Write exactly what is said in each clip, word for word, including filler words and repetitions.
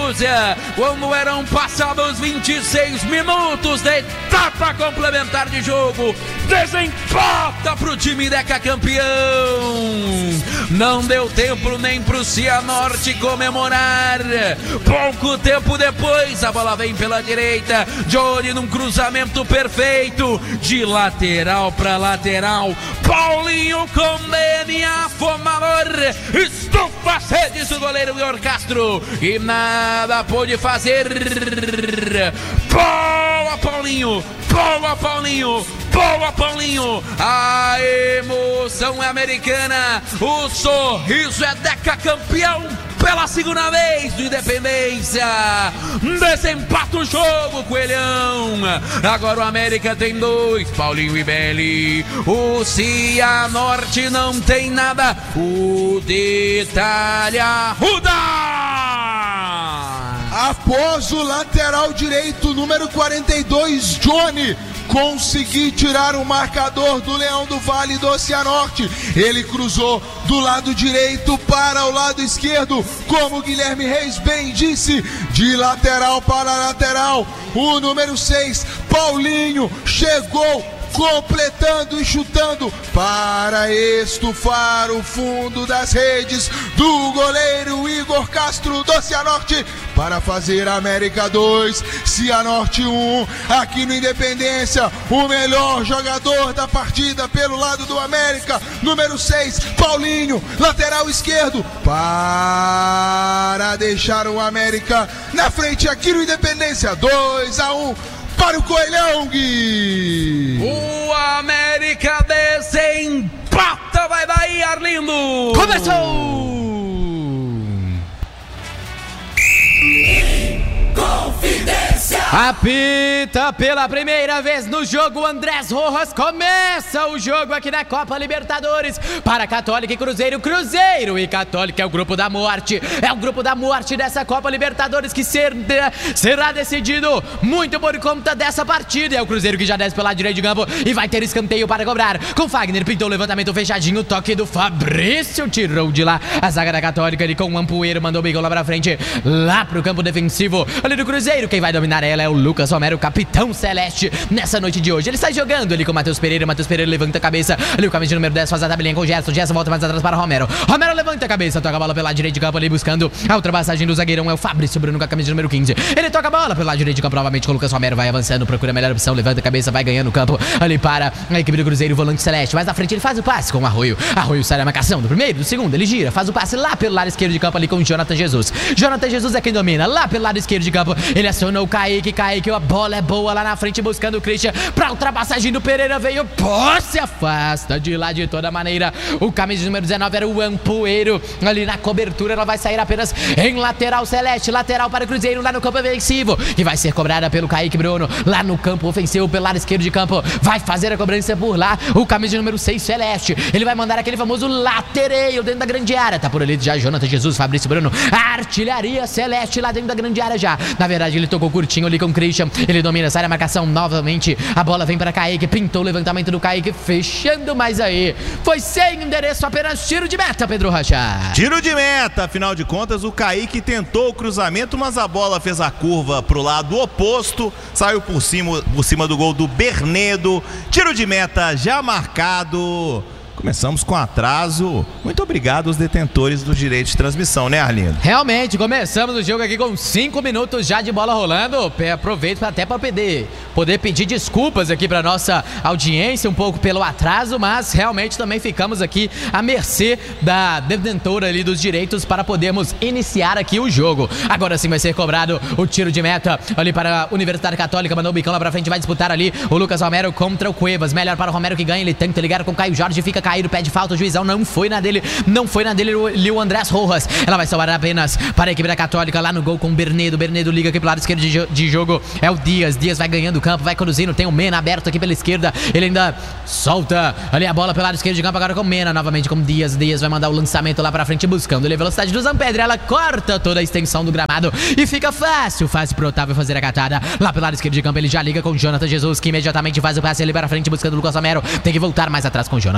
minutos, quando eram passados vinte e seis minutos da etapa complementar de jogo. Desempata pro time decacampeão. Não deu tempo nem pro Cianorte comemorar. Pouco tempo depois, a bola vem pela direita. Johnny num cruzamento perfeito, de lateral para lateral. Paulinho com D N A fumador, estufa as redes do goleiro Igor Castro e nada pôde fazer. Boa, Paulinho! Boa, Paulinho! Boa, Paulinho! A emoção é americana, o sorriso é decacampeão pela segunda vez do Independência. Desempata o jogo, Coelhão. Agora o América tem dois, Paulinho e Belli. O Cianorte não tem nada. O detalhe arruda. Após o lateral direito, número quarenta e dois, Johnny, conseguir tirar o marcador do Leão do Vale do Cianorte. Ele cruzou do lado direito para o lado esquerdo, como o Guilherme Reis bem disse, de lateral para lateral. O número seis, Paulinho, chegou completando e chutando para estufar o fundo das redes do goleiro Igor Castro do Cianorte, para fazer América dois, Cianorte um. Aqui no Independência, o melhor jogador da partida pelo lado do América, número seis, Paulinho, lateral esquerdo, para deixar o América na frente aqui no Independência. Dois a um para o Coelhão, Gui. O América desempata, vai daí, Arlindo. Começou! Confidência! Apita pela primeira vez no jogo Andrés Rojas. Começa o jogo aqui na Copa Libertadores para Católica e Cruzeiro. Cruzeiro e Católica é o grupo da morte. É o grupo da morte dessa Copa Libertadores que ser, será decidido muito por conta dessa partida. É o Cruzeiro que já desce pela direita de campo e vai ter escanteio para cobrar. Com Fagner, pintou o levantamento fechadinho. Toque do Fabrício, tirou de lá a zaga da Católica. Ele com o Ampoeiro mandou o bigão lá pra frente, lá pro campo defensivo ali do Cruzeiro. Quem vai dominar ela é o Lucas Romero, capitão celeste, nessa noite de hoje. Ele sai jogando ali com o Matheus Pereira. Matheus Pereira levanta a cabeça. Ali o camisa número dez faz a tabelinha com o Gerson. Gerson volta mais atrás para Romero. Romero levanta a cabeça, toca a bola pela direita de campo ali buscando a ultrapassagem do zagueirão. É o Fabrício Bruno com a camisa número quinze. Ele toca a bola pela direita de campo novamente com o Lucas Romero. Vai avançando, procura a melhor opção. Levanta a cabeça, vai ganhando o campo ali para a equipe do Cruzeiro, o volante celeste. Mais na frente ele faz o passe com o Arroio. Arroio sai da marcação do primeiro, do segundo. Ele gira, faz o passe lá pelo lado esquerdo de campo ali com o Jonathan Jesus. Jonathan Jesus é quem domina lá pelo lado esquerdo de campo. Ele aciona o Kaique. Kaique, a bola é boa lá na frente buscando o Christian pra ultrapassagem do Pereira. Veio, pô, se afasta de lá de toda maneira. O camisa número dezenove era o Ampoeiro. Ali na cobertura ela vai sair apenas em lateral celeste. Lateral para o Cruzeiro lá no campo ofensivo, que vai ser cobrada pelo Kaique Bruno. Lá no campo ofensivo, pelo lado esquerdo de campo, vai fazer a cobrança por lá o camisa número seis celeste. Ele vai mandar aquele famoso latereio dentro da grande área. Tá por ali já Jonathan Jesus, Fabrício Bruno. Artilharia celeste lá dentro da grande área já. Na verdade ele tocou curtinho ali com o Christian. Ele domina, sai a marcação novamente. A bola vem para Kaique, pintou o levantamento do Kaique, fechando mais aí. Foi sem endereço, apenas tiro de meta, Pedro Rocha. Tiro de meta, afinal de contas o Kaique tentou o cruzamento, mas a bola fez a curva pro lado oposto, saiu por cima, por cima do gol do Bernedo. Tiro de meta já marcado. Começamos com atraso. Muito obrigado aos detentores do direito de transmissão, né, Arlindo? Realmente, começamos o jogo aqui com cinco minutos já de bola rolando. Aproveito até para poder, poder pedir desculpas aqui para nossa audiência um pouco pelo atraso, mas realmente também ficamos aqui à mercê da detentora ali dos direitos para podermos iniciar aqui o jogo. Agora sim vai ser cobrado o tiro de meta ali para a Universidade Católica. Mandou o bicão lá pra frente, vai disputar ali o Lucas Romero contra o Cuevas. Melhor para o Romero que ganha, ele tenta ligar com o Caio Jorge, fica caído, pede falta, o juizão não foi na dele, não foi na dele ali o Andrés Rojas. Ela vai sobrar apenas para a equipe da Católica lá no gol com o Bernedo. Bernedo liga aqui pro lado esquerdo de, de jogo, é o Dias. Dias vai ganhando o campo, vai conduzindo, tem o Mena aberto aqui pela esquerda, ele ainda solta ali a bola pelo lado esquerdo de campo, agora com o Mena, novamente com o Dias. Dias vai mandar o lançamento lá pra frente buscando ali a velocidade do Zampedre. Ela corta toda a extensão do gramado e fica fácil, fácil pro Otávio fazer a catada. Lá pelo lado esquerdo de campo ele já liga com o Jonathan Jesus, que imediatamente faz o passe ali para frente buscando o Lucas Romero. Tem que voltar mais atrás com o Jonathan. Jonathan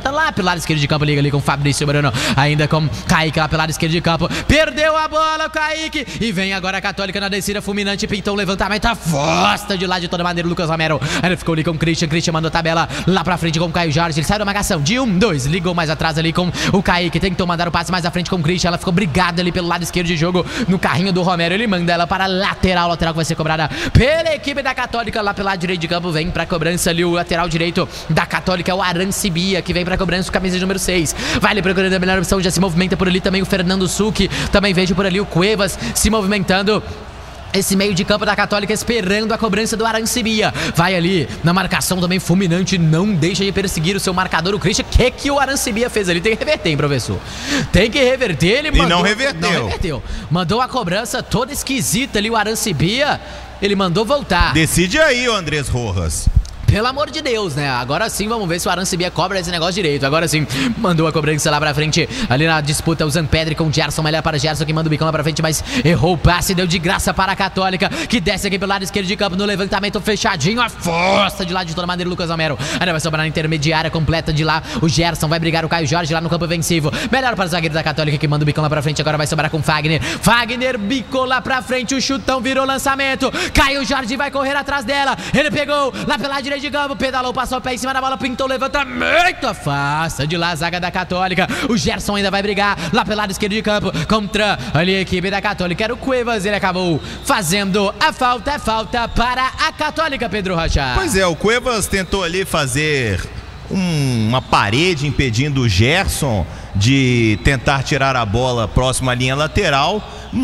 levanta lá pelo lado esquerdo de campo, liga ali com o Fabrício Bruno, ainda com Kaique lá pelo lado esquerdo de campo, perdeu a bola o Kaique, e vem agora a Católica na descida fulminante, pintou o levantamento, afosta de lá de toda maneira o Lucas Romero, ainda ficou ali com o Christian, Christian mandou tabela lá pra frente com o Caio Jorge, ele saiu da marcação de um, dois, ligou mais atrás ali com o Kaique, tentou mandar o passe mais à frente com o Christian, ela ficou brigada ali pelo lado esquerdo de jogo, no carrinho do Romero, ele manda ela para a lateral, lateral que vai ser cobrada pela equipe da Católica, lá pelo lado direito de campo, vem pra cobrança ali o lateral direito da Católica, o Arancibia, que vem pra cobrança, camisa número seis, vai ali procurando a melhor opção, já se movimenta por ali também o Fernando Succhi, também vejo por ali o Cuevas se movimentando, esse meio de campo da Católica esperando a cobrança do Arancibia, vai ali na marcação também fulminante, não deixa de perseguir o seu marcador, o Christian. O que que o Arancibia fez ali? Tem que reverter, hein, professor? Tem que reverter, ele mandou, e não reverteu. não reverteu, mandou a cobrança toda esquisita ali, o Arancibia, ele mandou voltar. Decide aí, o Andrés Rojas. Pelo amor de Deus, né? Agora sim, vamos ver se o Arancibia cobra esse negócio direito. Agora sim, mandou a cobrança lá pra frente. Ali na disputa, o Zanpedri com o Gerson. Melhor para Gerson, que manda o bicão lá pra frente, mas errou o passe. Deu de graça para a Católica, que desce aqui pelo lado esquerdo de campo no levantamento fechadinho. Afosta de lá de toda maneira o Lucas Romero. Ainda vai sobrar na intermediária completa de lá. O Gerson vai brigar o Caio Jorge lá no campo ofensivo. Melhor para o zagueiro da Católica, que manda o bicão lá pra frente. Agora vai sobrar com o Fagner. Fagner bicou lá pra frente. O chutão virou lançamento. Caio Jorge vai correr atrás dela. Ele pegou lá pela direita de campo. Pedalou, passou o pé em cima da bola, pintou, levantamento, afasta de lá a zaga da Católica. O Gerson ainda vai brigar lá pelo lado esquerdo de campo contra ali a equipe da Católica. Era o Cuevas, ele acabou fazendo a falta, é falta para a Católica, Pedro Rocha. Pois é, o Cuevas tentou ali fazer um, uma parede impedindo o Gerson de tentar tirar a bola próximo à linha lateral,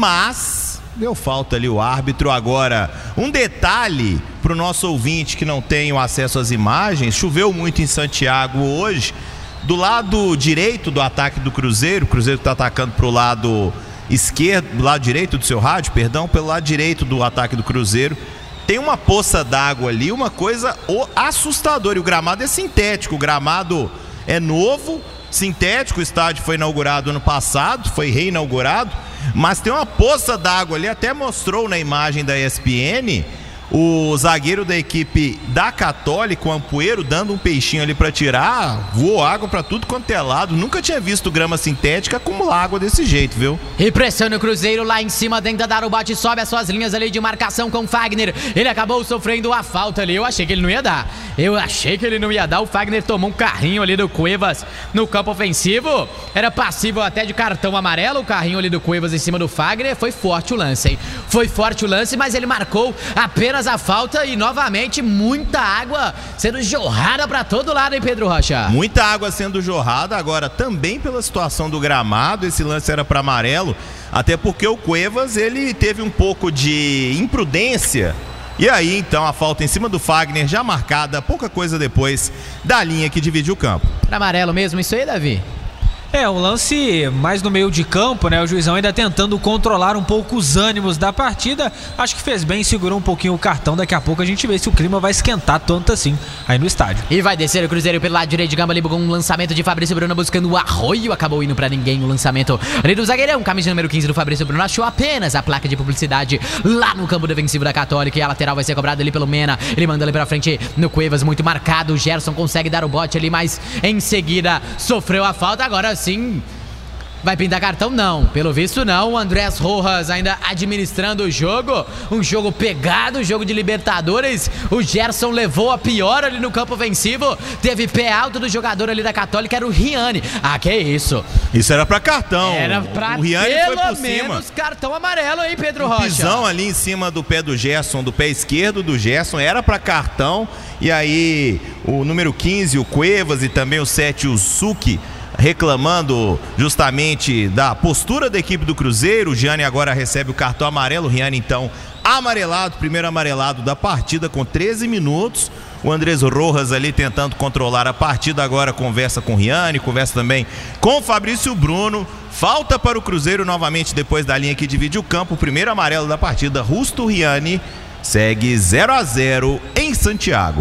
mas deu falta ali o árbitro. Agora, um detalhe para o nosso ouvinte que não tem o acesso às imagens: choveu muito em Santiago hoje. Do lado direito do ataque do Cruzeiro, o Cruzeiro está atacando para o lado esquerdo, do lado direito do seu rádio, perdão, pelo lado direito do ataque do Cruzeiro, tem uma poça d'água ali, uma coisa assustadora. E o gramado é sintético, o gramado é novo, sintético. O estádio foi inaugurado ano passado, foi reinaugurado, mas tem uma poça d'água ali, até mostrou na imagem da E S P N o zagueiro da equipe da Católica, o Ampoeiro, dando um peixinho ali pra tirar. Voou água pra tudo quanto é lado. Nunca tinha visto grama sintética acumular água desse jeito, viu? E pressiona o Cruzeiro lá em cima, tenta dar o bate, sobe as suas linhas ali de marcação com o Fagner. Ele acabou sofrendo a falta ali. Eu achei que ele não ia dar. Eu achei que ele não ia dar. O Fagner tomou um carrinho ali do Cuevas no campo ofensivo. Era passível até de cartão amarelo o carrinho ali do Cuevas em cima do Fagner. Foi forte o lance, hein? Foi forte o lance, mas ele marcou apenas a falta e novamente muita água sendo jorrada pra todo lado, hein, Pedro Rocha? Muita água sendo jorrada. Agora também pela situação do gramado, esse lance era para amarelo, até porque o Cuevas, ele teve um pouco de imprudência. E aí então a falta em cima do Fagner, já marcada pouca coisa depois da linha que divide o campo. Pra amarelo mesmo isso aí, Davi? É, um lance mais no meio de campo, né? O juizão ainda tentando controlar um pouco os ânimos da partida. Acho que fez bem, segurou um pouquinho o cartão. Daqui a pouco a gente vê se o clima vai esquentar tanto assim aí no estádio. E vai descer o Cruzeiro pelo lado direito de campo ali com um lançamento de Fabrício Bruno buscando o Arroio. Acabou indo pra ninguém o lançamento ali do zagueirão. Camisa número quinze do Fabrício Bruno achou apenas a placa de publicidade lá no campo defensivo da Católica. E a lateral vai ser cobrada ali pelo Mena. Ele manda ali pra frente no Cuevas, muito marcado. O Gerson consegue dar o bote ali, mas em seguida sofreu a falta. Agora sim vai pintar cartão? Não, pelo visto não. O Andrés Rojas ainda administrando o jogo. Um jogo pegado, um jogo de Libertadores. O Gerson levou a pior ali no campo ofensivo. Teve pé alto do jogador ali da Católica, era o Riani. Ah, que isso? Isso era pra cartão. Era pra o Riani pelo foi por menos cima. Cartão amarelo, hein, Pedro Um Rocha? pisão ali em cima do pé do Gerson, do pé esquerdo do Gerson, era pra cartão. E aí o número quinze, o Cuevas, e também o sete, o Succhi, reclamando justamente da postura da equipe do Cruzeiro. O Gianni agora recebe o cartão amarelo. O Riani então amarelado, primeiro amarelado da partida com treze minutos. O Andrés Rojas ali tentando controlar a partida. Agora conversa com o Riani, conversa também com o Fabrício Bruno. Falta para o Cruzeiro novamente depois da linha que divide o campo. O primeiro amarelo da partida. Justo Riani. Segue zero a zero em Santiago.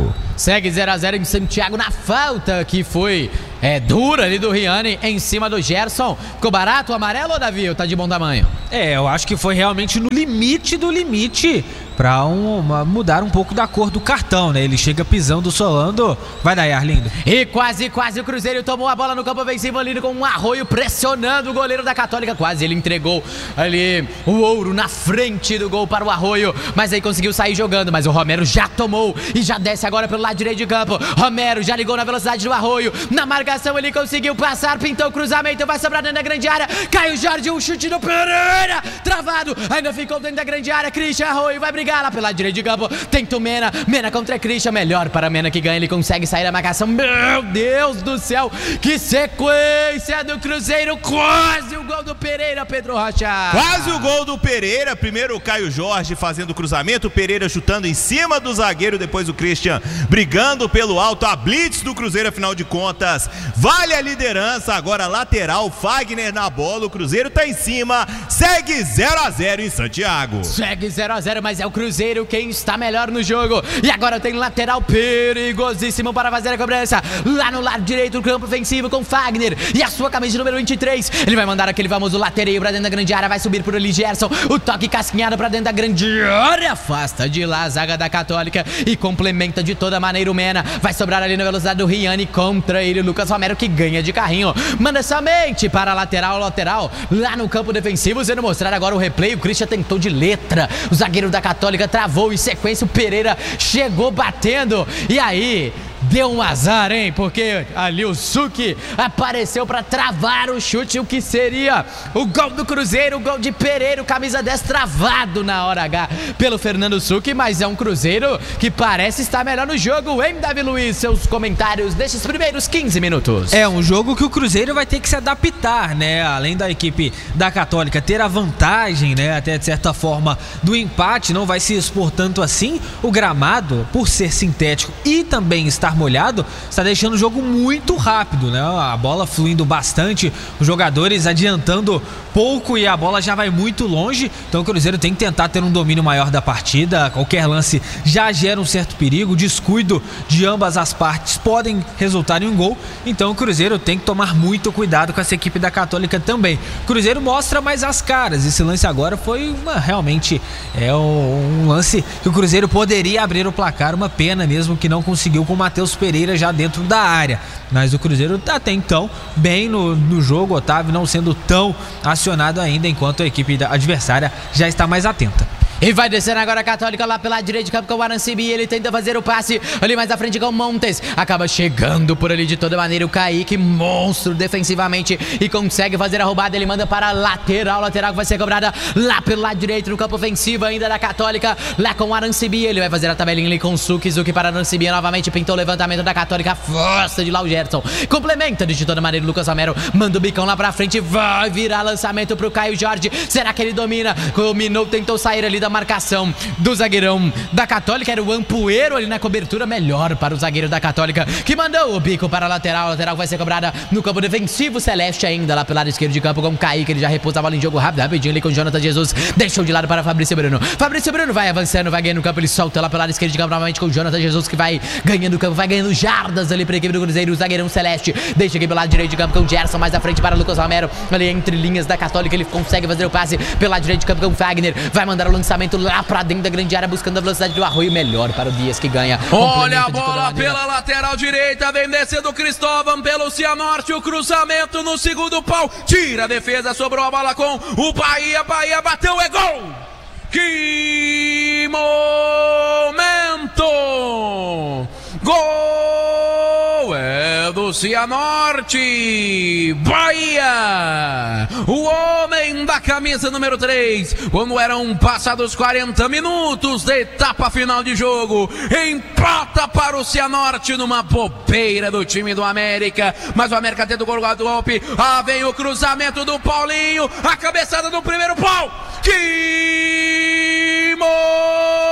Segue zero a zero em Santiago na falta que foi é, dura ali do Riane em cima do Gerson. Ficou barato o amarelo, ou Davi? Ou tá de bom tamanho? É, eu acho que foi realmente no limite do limite pra um, uma, mudar um pouco da cor do cartão, né? Ele chega pisando, solando. Vai daí, Arlindo. E quase, quase o Cruzeiro tomou a bola no campo ofensivo ali com um Arroio pressionando o goleiro da Católica. Quase ele entregou ali o ouro na frente do gol para o Arroio, mas aí conseguiu sair jogando. Mas o Romero já tomou e já desce agora pelo lado direito de campo. Romero já ligou na velocidade do Arroio. Na marcação ele conseguiu passar, pintou o cruzamento, vai sobrar dentro da grande área. Caio Jorge, um chute do Pereira, travado, ainda ficou dentro da grande área. Christian Arroio vai brigar lá pelo lado direito de campo. Tenta o Mena, Mena contra Christian, melhor para Mena que ganha, ele consegue sair da marcação. Meu Deus do céu, que sequência do Cruzeiro, quase o gol do Pereira, Pedro Rocha. Quase o gol do Pereira, primeiro o Caio Jorge fazendo o cruzamento, o Pereira chutando em cima do zagueiro, depois o Christian brigando pelo alto, a blitz do Cruzeiro, afinal de contas, vale a liderança, agora lateral, Fagner na bola, o Cruzeiro tá em cima, segue zero a zero em Santiago. Segue zero a zero, mas é o Cruzeiro quem está melhor no jogo, e agora tem lateral perigosíssimo para fazer a cobrança, lá no lado direito do campo ofensivo com Fagner, e a sua camisa número vinte e três, ele vai mandar aquele famoso latereio para dentro da grande área, vai subir por ali Gerson, o toque casquinhado para dentro da grande área, afasta de lá a zaga da Católica e complementa de toda maneira o Mena, vai sobrar ali na velocidade do Riane contra ele, o Lucas Romero que ganha de carrinho, manda somente para a lateral, lateral, lá no campo defensivo, sendo mostrar agora o replay, o Christian tentou de letra, o zagueiro da Católica travou, em sequência o Pereira chegou batendo, e aí deu um azar, hein? Porque ali o Suki apareceu para travar o chute, o que seria o gol do Cruzeiro, o gol de Pereira, o camisa dez travado na hora H pelo Fernando Suki, mas é um Cruzeiro que parece estar melhor no jogo, hein, Davi Luiz? Seus comentários desses primeiros quinze minutos. É um jogo que o Cruzeiro vai ter que se adaptar, né? Além da equipe da Católica ter a vantagem, né? Até de certa forma do empate, não vai se expor tanto assim. O gramado, por ser sintético e também estar molhado, está deixando o jogo muito rápido, né? A bola fluindo bastante, os jogadores adiantando pouco e a bola já vai muito longe, então o Cruzeiro tem que tentar ter um domínio maior da partida, qualquer lance já gera um certo perigo, descuido de ambas as partes podem resultar em um gol, então o Cruzeiro tem que tomar muito cuidado com essa equipe da Católica também. O Cruzeiro mostra mais as caras, esse lance agora foi uma, realmente é um, um lance que o Cruzeiro poderia abrir o placar, uma pena mesmo que não conseguiu com o Matheus Pereira já dentro da área, mas o Cruzeiro até então bem no, no jogo, Otávio não sendo tão acionado ainda, enquanto a equipe da adversária já está mais atenta. E vai descendo agora a Católica lá pela direita de campo com o Arancibi, ele tenta fazer o passe ali mais à frente com o Montes, acaba chegando por ali de toda maneira o Kaique, monstro defensivamente, e consegue fazer a roubada, ele manda para a lateral, lateral que vai ser cobrada lá pelo lado direito no campo ofensivo ainda da Católica, lá com o Arancibi, ele vai fazer a tabelinha ali com o Suki, Suki para Arancibi, novamente pintou o levantamento da Católica, força de lá o Gerson, complementa de toda maneira o Lucas Romero, manda o bicão lá pra frente, vai virar lançamento pro Caio Jorge, será que ele domina? Dominou, tentou sair ali da marcação do zagueirão da Católica, era o Ampuero ali na cobertura, melhor para o zagueiro da Católica, que mandou o bico para a lateral, a lateral vai ser cobrada no campo defensivo celeste ainda, lá pelo lado esquerdo de campo com o Kaique, ele já repousa a bola em jogo rápido, rapidinho ali com o Jonathan Jesus, deixou de lado para Fabrício Bruno, Fabrício Bruno vai avançando, vai ganhando o campo, ele solta lá pelo lado esquerdo de campo novamente com o Jonathan Jesus, que vai ganhando o campo, vai ganhando jardas ali para a equipe do Cruzeiro, o zagueirão celeste, deixa aqui pelo lado direito de campo com o Gerson, mais à frente para Lucas Romero, ali entre linhas da Católica, ele consegue fazer o passe pelo lado direito de campo com o Fagner, vai mandar o lançamento lá pra dentro da grande área, buscando a velocidade do Arroio, melhor para o Dias que ganha. Olha a bola pela lateral direita, vem descendo o Cristóvão pelo Cianorte, o cruzamento no segundo pau, tira a defesa, sobrou a bola com o Bahia, Bahia bateu, é gol! Que momento! Gol é do Cianorte, Bahia, o homem da camisa número três, quando eram passados quarenta minutos da etapa final de jogo, empata para o Cianorte numa bobeira do time do América, mas o América tenta o golpe, ah, vem o cruzamento do Paulinho, a cabeçada do primeiro pau, que momento!